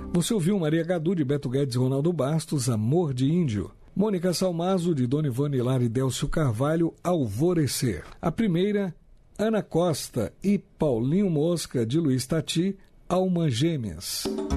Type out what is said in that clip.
Você ouviu Maria Gadu, de Beto Guedes e Ronaldo Bastos, Amor de Índio. Mônica Salmazo, de Dona Ivone Lara e Délcio Carvalho, Alvorecer. A primeira, Ana Costa e Paulinho Mosca, de Luiz Tati, Alma Gêmeas.